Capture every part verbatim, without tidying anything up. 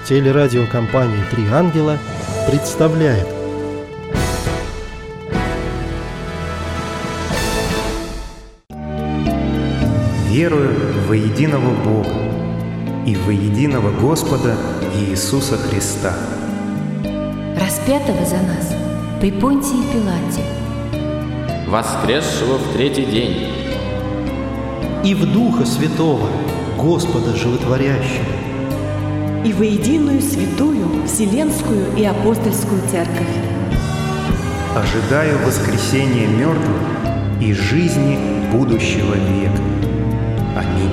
Телерадиокомпания «Три ангела» представляет. Верую во единого Бога и во единого Господа Иисуса Христа, распятого за нас при Понтии Пилате, воскресшего в третий день, и в Духа Святого, Господа Животворящего, и во единую святую Вселенскую и Апостольскую Церковь. ожидаю воскресения мертвых и жизни будущего века. Аминь.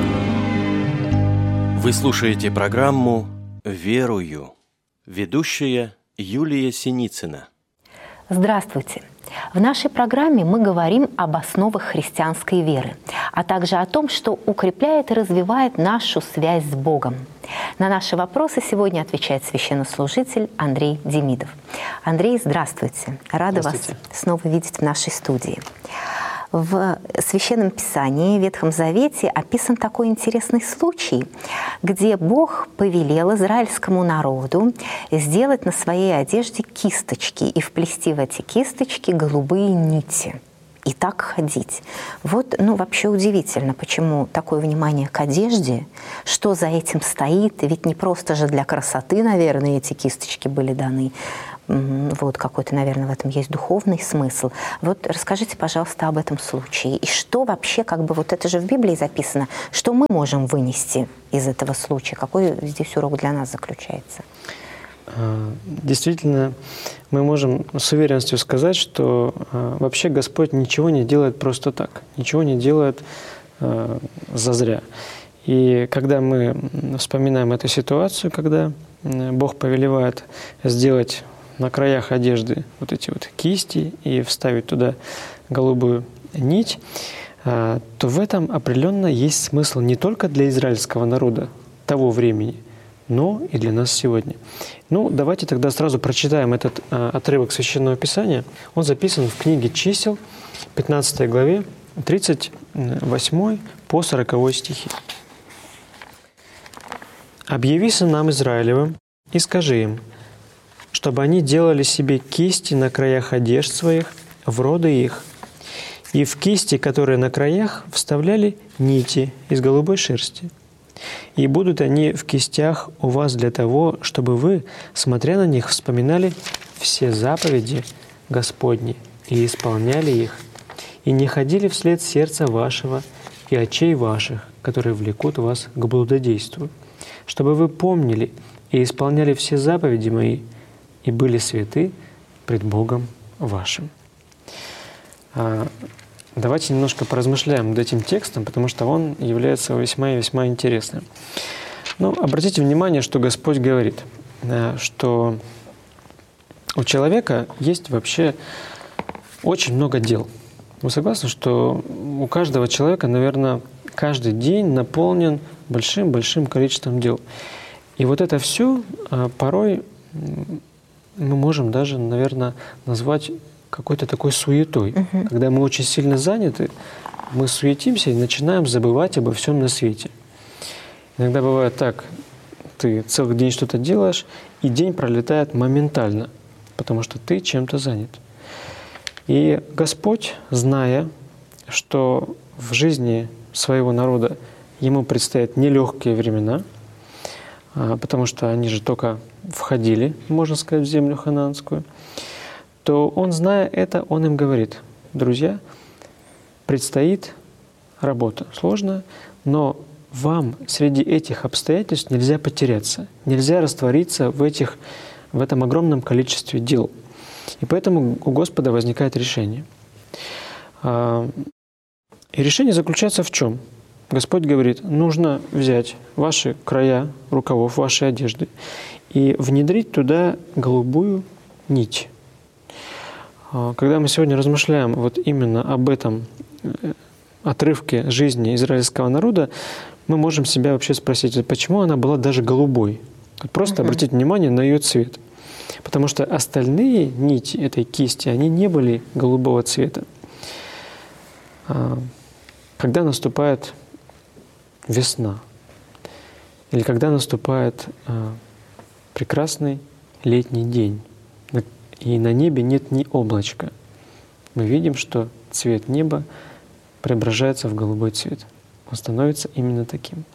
Вы слушаете программу «Верую». Ведущая Юлия Синицына. Здравствуйте! В нашей программе мы говорим об основах христианской веры, а также о том, что укрепляет и развивает нашу связь с Богом. На наши вопросы сегодня отвечает священнослужитель Андрей Демидов. Андрей, здравствуйте! Рада здравствуйте. Вас снова видеть в нашей студии. В Священном Писании, в Ветхом Завете, описан такой интересный случай, где Бог повелел израильскому народу сделать на своей одежде кисточки и вплести в эти кисточки голубые нити. И так ходить. Вот, ну, вообще удивительно, почему такое внимание к одежде, что за этим стоит, ведь не просто же для красоты, наверное, эти кисточки были даны. Вот какой-то, наверное, в этом есть духовный смысл. Вот расскажите, пожалуйста, об этом случае. И что вообще, как бы, вот это же в Библии записано, что мы можем вынести из этого случая? Какой здесь урок для нас заключается? Действительно, мы можем с уверенностью сказать, что вообще Господь ничего не делает просто так, ничего не делает зазря. И когда мы вспоминаем эту ситуацию, когда Бог повелевает сделать на краях одежды вот эти вот кисти и вставить туда голубую нить, то в этом определенно есть смысл не только для израильского народа того времени, но и для нас сегодня. Ну, давайте тогда сразу прочитаем этот отрывок Священного Писания. Он записан в книге «Чисел», пятнадцатой главе, тридцать восьмой по сороковой стихи. «Объяви сынам Израилевым и скажи им, чтобы они делали себе кисти на краях одежд своих, в роды их, и в кисти, которые на краях, вставляли нити из голубой шерсти. И будут они в кистях у вас для того, чтобы вы, смотря на них, вспоминали все заповеди Господни и исполняли их, и не ходили вслед сердца вашего и очей ваших, которые влекут вас к блудодейству, чтобы вы помнили и исполняли все заповеди мои, и были святы пред Богом вашим». Давайте немножко поразмышляем над этим текстом, потому что он является весьма и весьма интересным. Ну, обратите внимание, что Господь говорит, что у человека есть вообще очень много дел. Вы согласны, что у каждого человека, наверное, каждый день наполнен большим-большим количеством дел. И вот это все порой мы можем даже, наверное, назвать какой-то такой суетой. Uh-huh. Когда мы очень сильно заняты, мы суетимся и начинаем забывать обо всем на свете. Иногда бывает так, ты целый день что-то делаешь, и день пролетает моментально, потому что ты чем-то занят. И Господь, зная, что в жизни своего народа ему предстоят нелегкие времена, потому что они же только входили, можно сказать, в землю ханаанскую, то он, зная это, он им говорит: друзья, предстоит работа сложная, но вам среди этих обстоятельств нельзя потеряться, нельзя раствориться в, этих, в этом огромном количестве дел. И поэтому у Господа возникает решение. И решение заключается в чем? Господь говорит: нужно взять ваши края рукавов, вашей одежды и внедрить туда голубую нить. Когда мы сегодня размышляем вот именно об этом отрывке жизни израильского народа, мы можем себя вообще спросить, почему она была даже голубой? Просто uh-huh. обратите внимание на ее цвет. Потому что остальные нити этой кисти, они не были голубого цвета. Когда наступает весна, или когда наступает прекрасный летний день, и на небе нет ни облачка. Мы видим, что цвет неба преображается в голубой цвет. Он становится именно таким.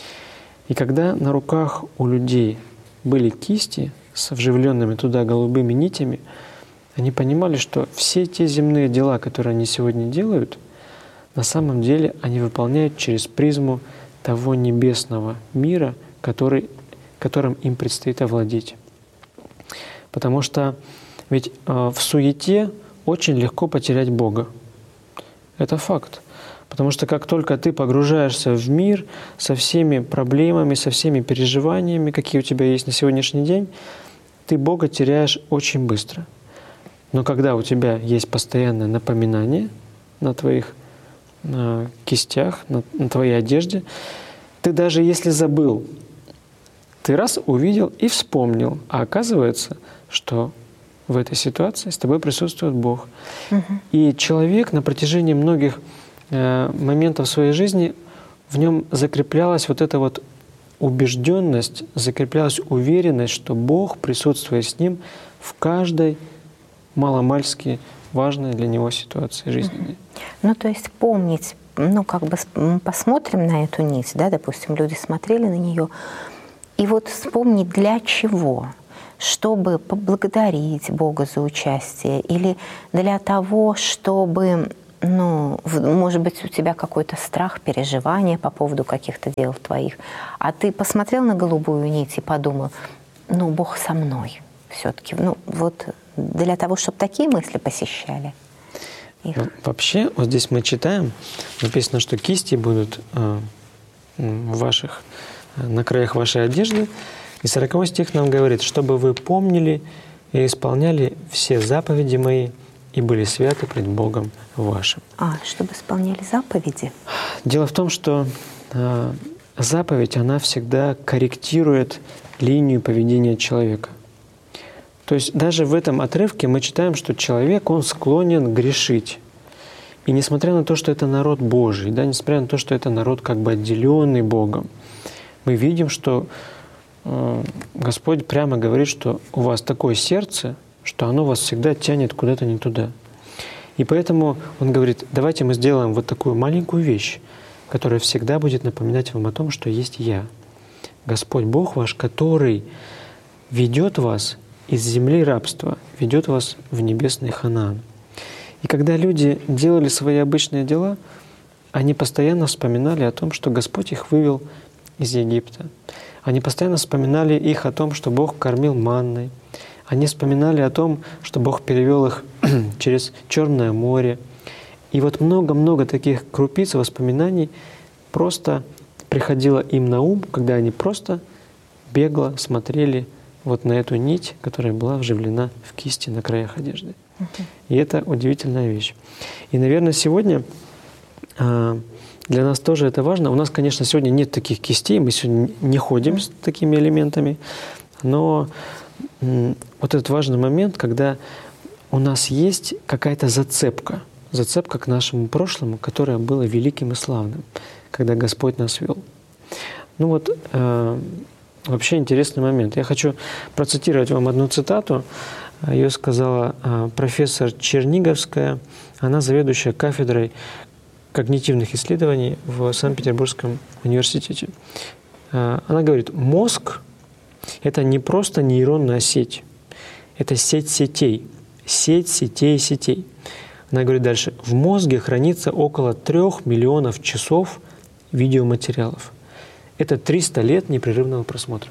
И когда на руках у людей были кисти с вживленными туда голубыми нитями, они понимали, что все те земные дела, которые они сегодня делают, на самом деле они выполняют через призму того небесного мира, который, которым им предстоит овладеть. Потому что ведь э, в суете очень легко потерять Бога. Это факт. Потому что как только ты погружаешься в мир со всеми проблемами, со всеми переживаниями, какие у тебя есть на сегодняшний день, ты Бога теряешь очень быстро. Но когда у тебя есть постоянное напоминание на твоих на кистях, на, на твоей одежде, ты даже если забыл, ты раз увидел и вспомнил, а оказывается, что в этой ситуации с тобой присутствует Бог. Угу. И человек на протяжении многих э, моментов своей жизни, в нем закреплялась вот эта вот убежденность, закреплялась уверенность, что Бог присутствует с ним в каждой маломальски важной для него ситуации жизненной. Ну, то есть помнить, ну, как бы посмотрим на эту нить, да, допустим, люди смотрели на нее, и вот вспомнить для чего, чтобы поблагодарить Бога за участие, или для того, чтобы, ну, может быть, у тебя какой-то страх, переживание по поводу каких-то дел твоих, а ты посмотрел на голубую нить и подумал, ну, Бог со мной все-таки, ну, вот для того, чтобы такие мысли посещали их. Ну, вообще, вот здесь мы читаем, написано, что кисти будут э, в ваших, на краях вашей одежды. И сороковой стих нам говорит, чтобы вы помнили и исполняли все заповеди мои и были святы пред Богом вашим. А, чтобы исполняли заповеди? Дело в том, что э, заповедь, она всегда корректирует линию поведения человека. То есть даже в этом отрывке мы читаем, что человек, он склонен грешить. И несмотря на то, что это народ Божий, да, несмотря на то, что это народ как бы отделенный Богом, мы видим, что э, Господь прямо говорит, что у вас такое сердце, что оно вас всегда тянет куда-то не туда. И поэтому Он говорит, давайте мы сделаем вот такую маленькую вещь, которая всегда будет напоминать вам о том, что есть Я, Господь Бог ваш, который ведет вас из земли рабства, ведет вас в небесный Ханаан. И когда люди делали свои обычные дела, они постоянно вспоминали о том, что Господь их вывел из Египта. Они постоянно вспоминали их о том, что Бог кормил манной. Они вспоминали о том, что Бог перевел их через Черное море. И вот много-много таких крупиц воспоминаний просто приходило им на ум, когда они просто бегло смотрели вот на эту нить, которая была вживлена в кисти на краях одежды. Uh-huh. И это удивительная вещь. И, наверное, сегодня э, для нас тоже это важно. У нас, конечно, сегодня нет таких кистей, мы сегодня не ходим uh-huh. с такими элементами, но э, вот этот важный момент, когда у нас есть какая-то зацепка, зацепка к нашему прошлому, которое было великим и славным, когда Господь нас вел. Ну вот, э, вообще интересный момент. Я хочу процитировать вам одну цитату. Ее сказала профессор Черниговская. Она заведующая кафедрой когнитивных исследований в Санкт-Петербургском университете. Она говорит, мозг — это не просто нейронная сеть, это сеть сетей, сеть сетей сетей. Она говорит дальше, в мозге хранится около трех миллионов часов видеоматериалов. Это триста лет непрерывного просмотра.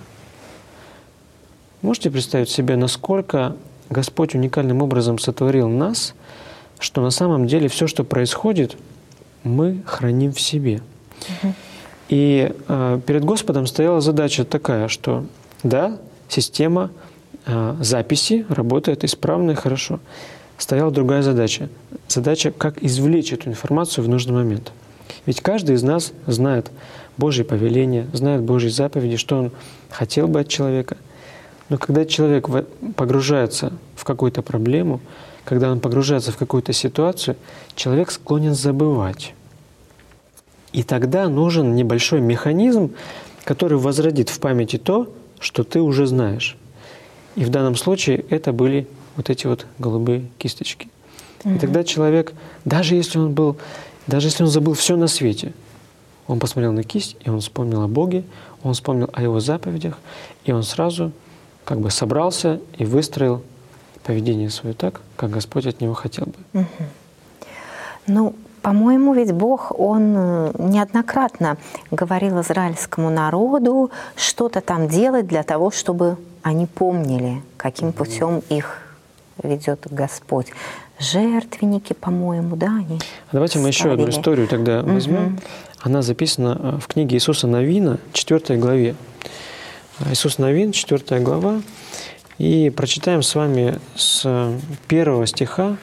Можете представить себе, насколько Господь уникальным образом сотворил нас, что на самом деле все, что происходит, мы храним в себе. Угу. И э, перед Господом стояла задача такая, что да, система э, записи работает исправно и хорошо. Стояла другая задача. Задача, как извлечь эту информацию в нужный момент. Ведь каждый из нас знает Божьи повеления, знает Божьи заповеди, что он хотел бы от человека. Но когда человек погружается в какую-то проблему, когда он погружается в какую-то ситуацию, человек склонен забывать. И тогда нужен небольшой механизм, который возродит в памяти то, что ты уже знаешь. И в данном случае это были вот эти вот голубые кисточки. И тогда человек, даже если он был, даже если он забыл все на свете, он посмотрел на кисть, и он вспомнил о Боге, он вспомнил о Его заповедях, и он сразу как бы собрался и выстроил поведение свое так, как Господь от него хотел бы. Угу. Ну, по-моему, ведь Бог, Он неоднократно говорил израильскому народу что-то там делать для того, чтобы они помнили, каким путем их ведет Господь. Жертвенники, по-моему, да, они Давайте мы еще одну историю тогда возьмем. Угу. Она записана в книге Иисуса Навина, четвёртой главе. Иисус Навин, четвёртая глава. И прочитаем с вами с первого стиха.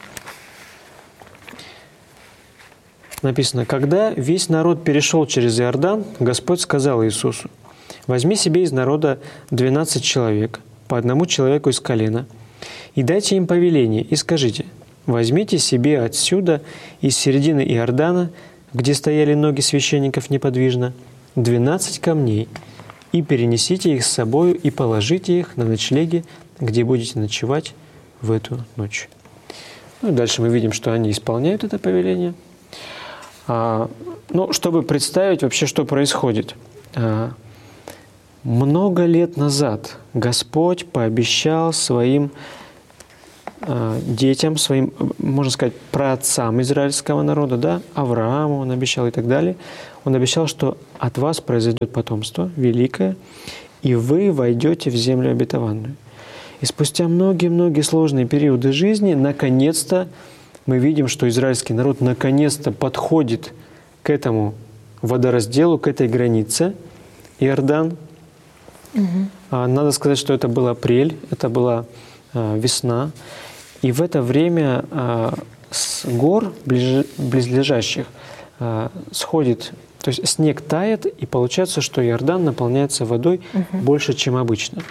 Написано: «Когда весь народ перешел через Иордан, Господь сказал Иисусу: возьми себе из народа двенадцать человек, по одному человеку из колена, и дайте им повеление, и скажите: возьмите себе отсюда, из середины Иордана, где стояли ноги священников неподвижно, двенадцать камней, и перенесите их с собою, и положите их на ночлеги, где будете ночевать в эту ночь». Ну и дальше мы видим, что они исполняют это повеление. А, ну, чтобы представить вообще, что происходит. А, много лет назад Господь пообещал своим а, детям, своим, можно сказать, праотцам израильского народа, да, Аврааму он обещал и так далее. Он обещал, что от вас произойдет потомство великое, и вы войдете в землю обетованную. И спустя многие-многие сложные периоды жизни, наконец-то, мы видим, что израильский народ наконец-то подходит к этому водоразделу, к этой границе, Иордан. Угу. Надо сказать, что это был апрель, это была а, весна. И в это время а, с гор ближ... близлежащих а, сходит, то есть снег тает, и получается, что Иордан наполняется водой угу. больше, чем обычно.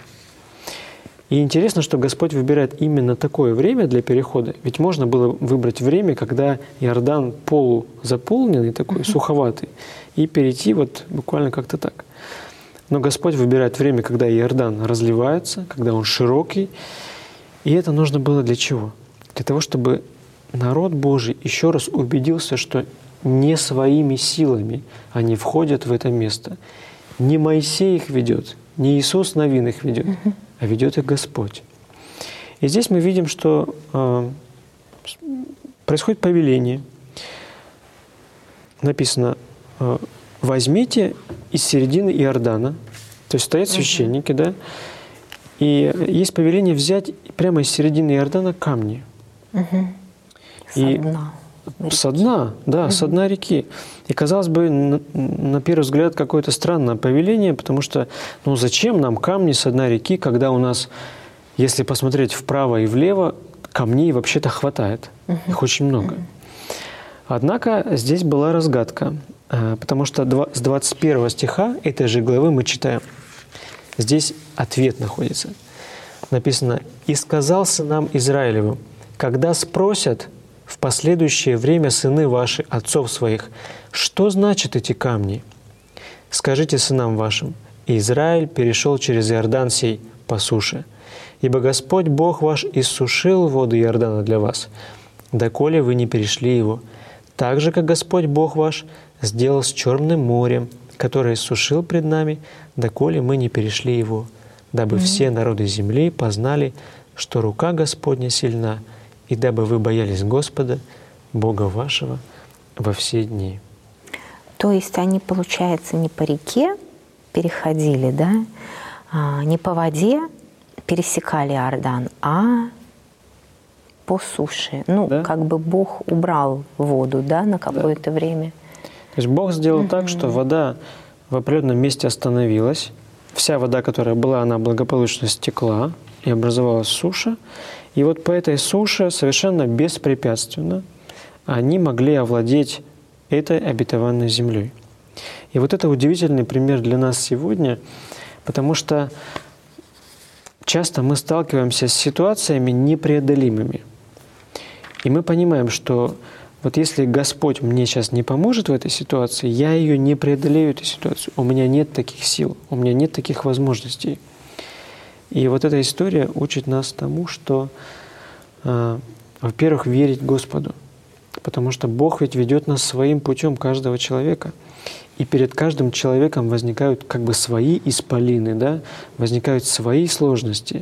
И интересно, что Господь выбирает именно такое время для перехода. Ведь можно было выбрать время, когда Иордан полузаполненный, такой суховатый, и перейти вот буквально как-то так. Но Господь выбирает время, когда Иордан разливается, когда он широкий. И это нужно было для чего? Для того, чтобы народ Божий еще раз убедился, что не своими силами они входят в это место. Не Моисей их ведет, не Иисус Навин их ведет, а ведет их Господь. И здесь мы видим, что э, происходит повеление. Написано: э, возьмите из середины Иордана, то есть стоят священники, да, и есть повеление взять прямо из середины Иордана камни. Угу. И со дна, да, угу. со дна реки. И, казалось бы, на, на первый взгляд, какое-то странное повеление, потому что, ну, зачем нам камни со дна реки, когда у нас, если посмотреть вправо и влево, камней вообще-то хватает. Uh-huh. Их очень много. Uh-huh. Однако здесь была разгадка, потому что с двадцать первого стиха этой же главы мы читаем. Здесь ответ находится. Написано: «И сказал сынам Израилевым: когда спросят в последующее время сыны ваши отцов своих, что значат эти камни? Скажите сынам вашим: Израиль перешел через Иордан сей по суше, ибо Господь Бог ваш иссушил воды Иордана для вас, доколе вы не перешли его, так же, как Господь Бог ваш сделал с Черным морем, которое иссушил пред нами, доколе мы не перешли его, дабы mm-hmm. все народы земли познали, что рука Господня сильна, и дабы вы боялись Господа, Бога вашего, во все дни». То есть они, получается, не по реке переходили, да, а, не по воде пересекали Иордан, а по суше. Ну, да? Как бы Бог убрал воду, да, на какое-то да. время. То есть Бог сделал угу. так, что вода в определенном месте остановилась. Вся вода, которая была, она благополучно стекла, и образовалась суша. И вот по этой суше совершенно беспрепятственно они могли овладеть этой обетованной землей. И вот это удивительный пример для нас сегодня, потому что часто мы сталкиваемся с ситуациями непреодолимыми. И мы понимаем, что вот если Господь мне сейчас не поможет в этой ситуации, я ее не преодолею, эту ситуацию. У меня нет таких сил, у меня нет таких возможностей. И вот эта история учит нас тому, что, э, во-первых, верить Господу, потому что Бог ведь ведет нас своим путем каждого человека. И перед каждым человеком возникают как бы свои исполины, да? Возникают свои сложности.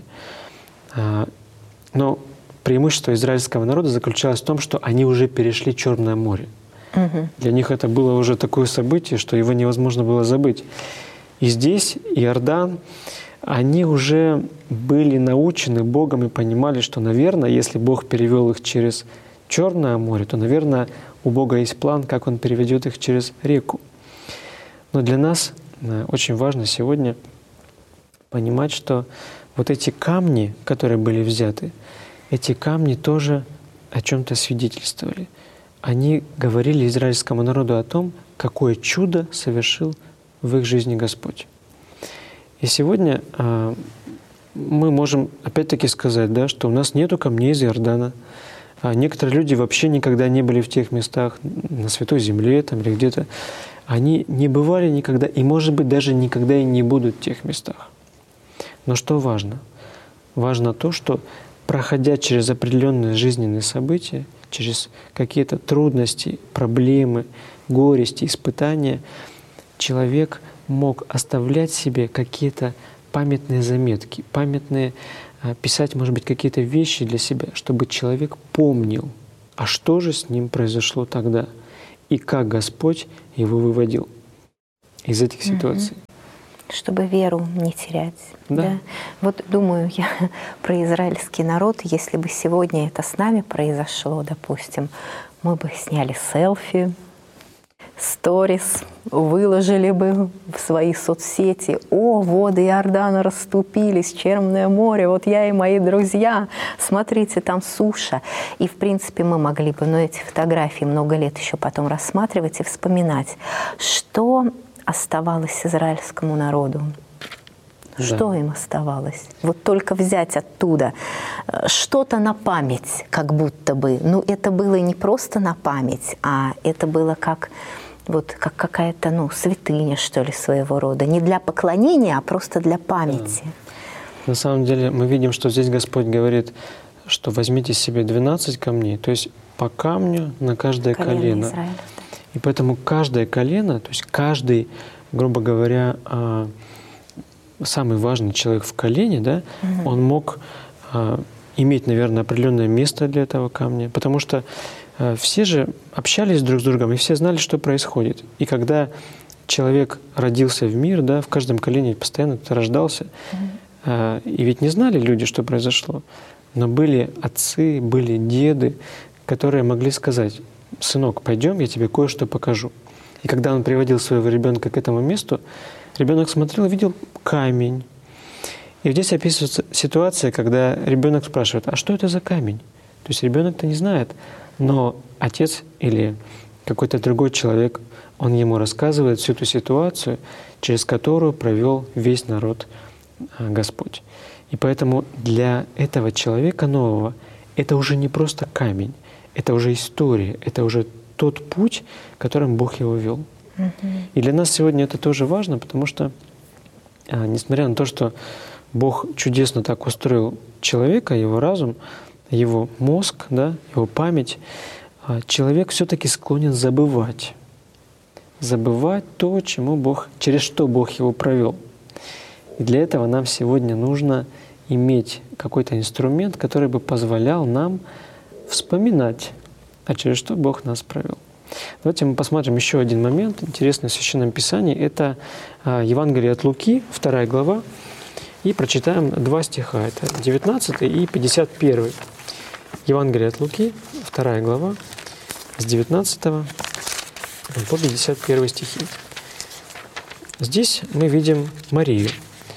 Но преимущество израильского народа заключалось в том, что они уже перешли Черное море. Угу. Для них это было уже такое событие, что его невозможно было забыть. И здесь Иордан, они уже были научены Богом и понимали, что, наверное, если Бог перевел их через Черное море, то, наверное, у Бога есть план, как Он переведет их через реку. Но для нас очень важно сегодня понимать, что вот эти камни, которые были взяты, эти камни тоже о чем-то свидетельствовали. Они говорили израильскому народу о том, какое чудо совершил в их жизни Господь. И сегодня э, мы можем опять-таки сказать, да, что у нас нету камней из Иордана. А некоторые люди вообще никогда не были в тех местах, на Святой Земле там, или где-то. Они не бывали никогда, и, может быть, даже никогда и не будут в тех местах. Но что важно? Важно то, что, проходя через определенные жизненные события, через какие-то трудности, проблемы, горести, испытания, человек мог оставлять себе какие-то памятные заметки, памятные, писать, может быть, какие-то вещи для себя, чтобы человек помнил, а что же с ним произошло тогда, и как Господь его выводил из этих ситуаций. Чтобы веру не терять. Да. Да? Вот думаю я про израильский народ, если бы сегодня это с нами произошло, допустим, мы бы сняли селфи, сторис, выложили бы в свои соцсети: «О, воды Иордана расступились, Черное море, вот я и мои друзья, смотрите, там суша». И, в принципе, мы могли бы, но эти фотографии много лет еще потом рассматривать и вспоминать, что оставалось израильскому народу. Да. Что им оставалось? Вот только взять оттуда что-то на память, как будто бы. Ну, это было не просто на память, а это было как, вот, как какая-то, ну, святыня, что ли, своего рода. Не для поклонения, а просто для памяти. Да. На самом деле мы видим, что здесь Господь говорит, что возьмите себе двенадцать камней, то есть по камню на каждое колено. колено. Израиля, да. И поэтому каждое колено, то есть каждый, грубо говоря, самый важный человек в колене, да, угу. он мог а, иметь, наверное, определенное место для этого камня, потому что а, все же общались друг с другом, и все знали, что происходит. И когда человек родился в мир, да, в каждом колене постоянно кто-то рождался, угу. а, и ведь не знали люди, что произошло, но были отцы, были деды, которые могли сказать: «Сынок, пойдем, я тебе кое-что покажу». И когда он приводил своего ребенка к этому месту, ребенок смотрел и видел камень. И здесь описывается ситуация, когда ребенок спрашивает: «А что это за камень?» То есть ребенок-то не знает, но отец или какой-то другой человек, он ему рассказывает всю эту ситуацию, через которую провел весь народ Господь. И поэтому для этого человека нового это уже не просто камень, это уже история, это уже тот путь, которым Бог его вел. И для нас сегодня это тоже важно, потому что, а, несмотря на то, что Бог чудесно так устроил человека, его разум, его мозг, да, его память, а, человек все-таки склонен забывать. Забывать то, чему Бог, через что Бог его провел. И для этого нам сегодня нужно иметь какой-то инструмент, который бы позволял нам вспоминать, а через что Бог нас провел. Давайте мы посмотрим еще один момент, интересный в Священном Писании. Это Евангелие от Луки, вторая глава, и прочитаем два стиха. Это девятнадцатый и пятьдесят первый. Евангелие от Луки, вторая глава, с девятнадцатого по пятьдесят первый стихи. Здесь мы видим Марию.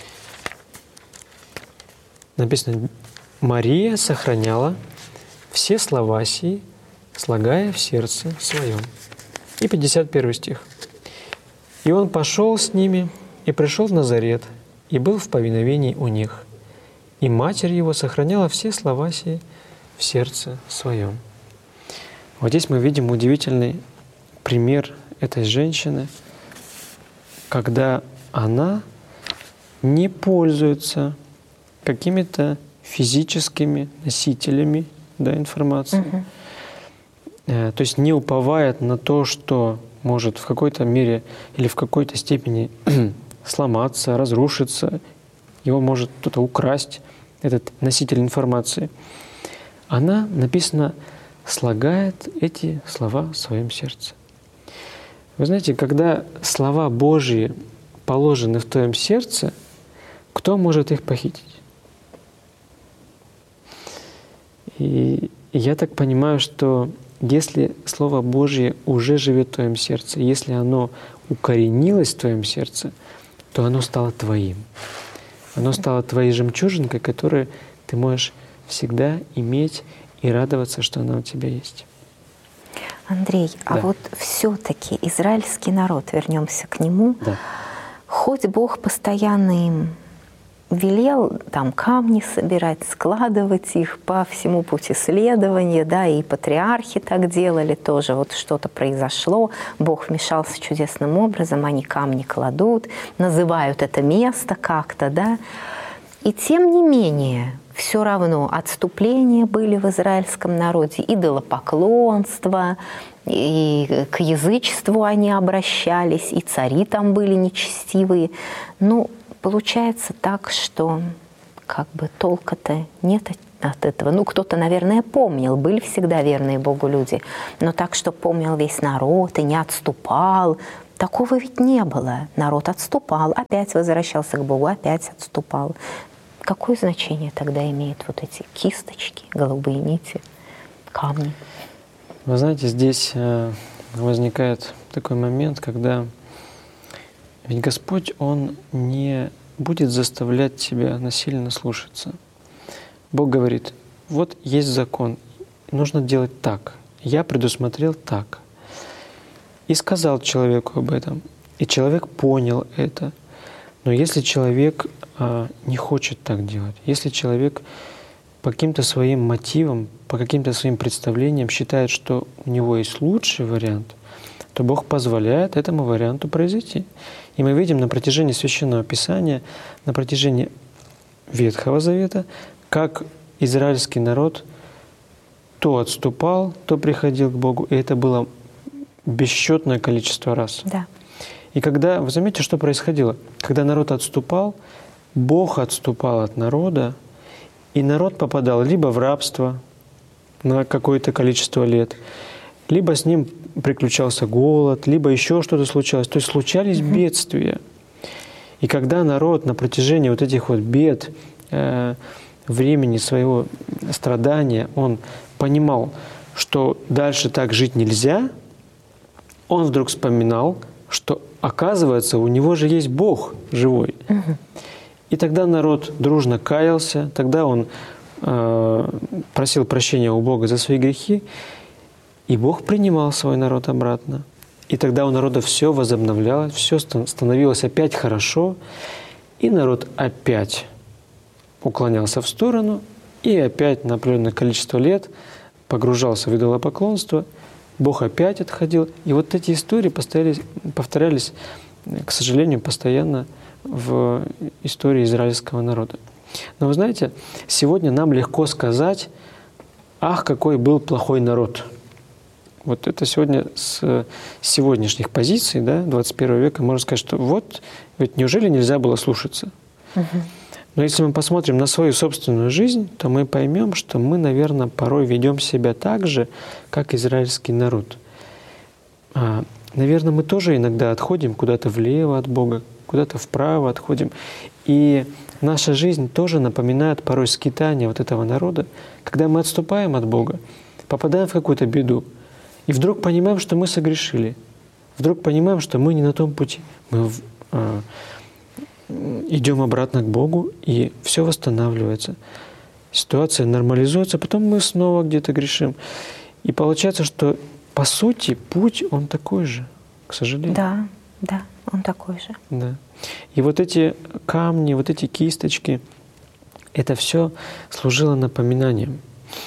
Написано: «Мария сохраняла все слова сии, слагая в сердце своем». И пятьдесят первый стих. «И он пошел с ними, и пришел в Назарет, и был в повиновении у них. И матерь его сохраняла все слова сии в сердце своем». Вот здесь мы видим удивительный пример этой женщины, когда она не пользуется какими-то физическими носителями, да, информации. Мгм. Э, То есть не уповает на то, что может в какой-то мере или в какой-то степени сломаться, разрушиться, его может кто-то украсть, этот носитель информации. Она, написано, слагает эти слова в своем сердце. Вы знаете, когда слова Божьи положены в твоем сердце, кто может их похитить? И я так понимаю, что если Слово Божье уже живет в твоем сердце, если оно укоренилось в твоем сердце, то оно стало твоим. Оно стало твоей жемчужинкой, которую ты можешь всегда иметь и радоваться, что она у тебя есть. Андрей, а Да. вот все-таки израильский народ, вернемся к нему, Да. хоть Бог постоянно им велел там камни собирать, складывать их по всему пути следования, да, и патриархи так делали тоже, вот что-то произошло, Бог вмешался чудесным образом, они камни кладут, называют это место как-то, да, и тем не менее, все равно отступления были в израильском народе, идолопоклонство, и к язычеству они обращались, и цари там были нечестивые. Ну, получается так, что как бы толка-то нет от этого. Ну, кто-то, наверное, помнил, были всегда верные Богу люди, но так, что помнил весь народ и не отступал, такого ведь не было. Народ отступал, опять возвращался к Богу, опять отступал. Какое значение тогда имеют вот эти кисточки, голубые нити, камни? Вы знаете, здесь э, возникает такой момент, когда ведь Господь, Он не будет заставлять тебя насильно слушаться. Бог говорит, вот есть закон, нужно делать так. Я предусмотрел так. И сказал человеку об этом. И человек понял это. Но если человек а, не хочет так делать, если человек по каким-то своим мотивам, по каким-то своим представлениям считает, что у него есть лучший вариант, то Бог позволяет этому варианту произойти. И мы видим на протяжении Священного Писания, на протяжении Ветхого Завета, как израильский народ то отступал, то приходил к Богу, и это было бесчетное количество раз. Да. И когда, вы заметите, что происходило? Когда народ отступал, Бог отступал от народа, и народ попадал либо в рабство на какое-то количество лет, либо с ним приключался голод, либо еще что-то случалось. То есть случались mm-hmm. бедствия. И когда народ на протяжении вот этих вот бед, э, времени своего страдания, он понимал, что дальше так жить нельзя, он вдруг вспоминал, что, оказывается, у него же есть Бог живой. Mm-hmm. И тогда народ дружно каялся, тогда он э, просил прощения у Бога за свои грехи, и Бог принимал свой народ обратно. И тогда у народа все возобновлялось, все становилось опять хорошо, и народ опять уклонялся в сторону, и опять на определенное количество лет погружался в идолопоклонство, Бог опять отходил. И вот эти истории повторялись, повторялись, к сожалению, постоянно в истории израильского народа. Но вы знаете, сегодня нам легко сказать, ах, какой был плохой народ. Вот это сегодня с сегодняшних позиций, да, двадцать первого века, можно сказать, что вот, ведь неужели нельзя было слушаться? Угу. Но если мы посмотрим на свою собственную жизнь, то мы поймем, что мы, наверное, порой ведем себя так же, как израильский народ. А, наверное, мы тоже иногда отходим куда-то влево от Бога, куда-то вправо отходим. И наша жизнь тоже напоминает порой скитание вот этого народа, когда мы отступаем от Бога, попадаем в какую-то беду, и вдруг понимаем, что мы согрешили. Вдруг понимаем, что мы не на том пути. Мы э, идем обратно к Богу, и все восстанавливается. Ситуация нормализуется, потом мы снова где-то грешим. И получается, что по сути путь, он такой же, к сожалению. Да, да, он такой же. Да. И вот эти камни, вот эти кисточки, это все служило напоминанием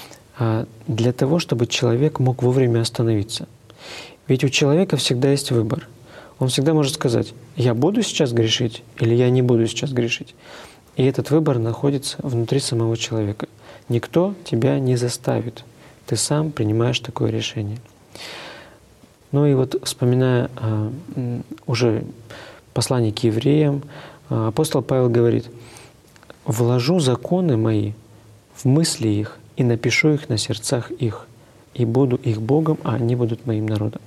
для того, чтобы человек мог вовремя остановиться. Ведь у человека всегда есть выбор. Он всегда может сказать, я буду сейчас грешить или я не буду сейчас грешить. И этот выбор находится внутри самого человека. Никто тебя не заставит. Ты сам принимаешь такое решение. Ну и вот вспоминая а, уже послание к евреям, а, апостол Павел говорит: «Вложу законы мои в мысли их и напишу их на сердцах их, и буду их Богом, а они будут моим народом».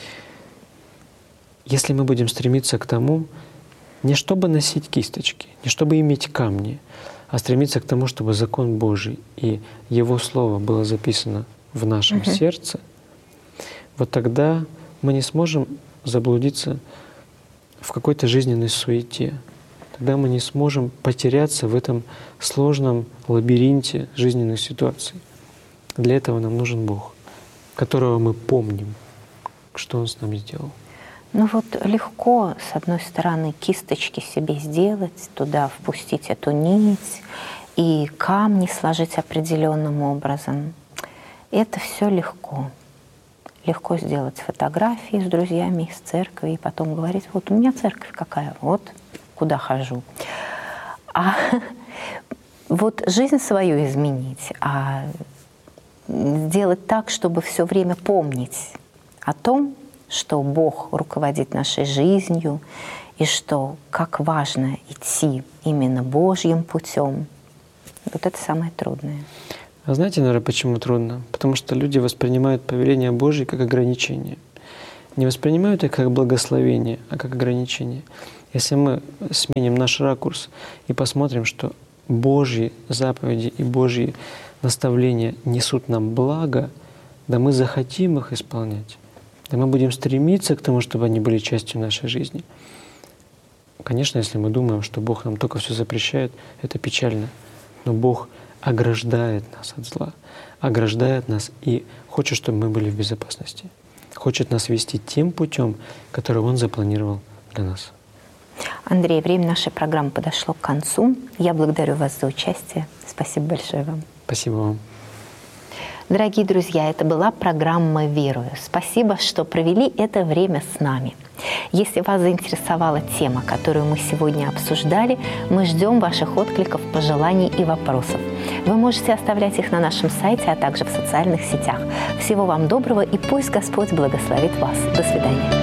Если мы будем стремиться к тому, не чтобы носить кисточки, не чтобы иметь камни, а стремиться к тому, чтобы закон Божий и Его Слово было записано в нашем uh-huh. сердце, вот тогда мы не сможем заблудиться в какой-то жизненной суете. Тогда мы не сможем потеряться в этом сложном лабиринте жизненных ситуаций. Для этого нам нужен Бог, которого мы помним, что Он с нами сделал. Ну вот легко, с одной стороны, кисточки себе сделать, туда впустить эту нить и камни сложить определенным образом. Это все легко. Легко сделать фотографии с друзьями из церкви и потом говорить: вот у меня церковь какая, вот куда хожу. А вот жизнь свою изменить, а сделать так, чтобы все время помнить о том, что Бог руководит нашей жизнью, и что как важно идти именно Божьим путем. Вот это самое трудное. А знаете, наверное, почему трудно? Потому что люди воспринимают повеление Божье как ограничение. Не воспринимают их как благословение, а как ограничение. Если мы сменим наш ракурс и посмотрим, что Божьи заповеди и Божьи наставления несут нам благо, да мы захотим их исполнять, да мы будем стремиться к тому, чтобы они были частью нашей жизни. Конечно, если мы думаем, что Бог нам только все запрещает, это печально. Но Бог ограждает нас от зла, ограждает нас и хочет, чтобы мы были в безопасности. Хочет нас вести тем путем, который Он запланировал для нас. Андрей, время нашей программы подошло к концу. Я благодарю вас за участие. Спасибо большое вам. Спасибо вам. Дорогие друзья, это была программа «Верую». Спасибо, что провели это время с нами. Если вас заинтересовала тема, которую мы сегодня обсуждали, мы ждем ваших откликов, пожеланий и вопросов. Вы можете оставлять их на нашем сайте, а также в социальных сетях. Всего вам доброго, и пусть Господь благословит вас. До свидания.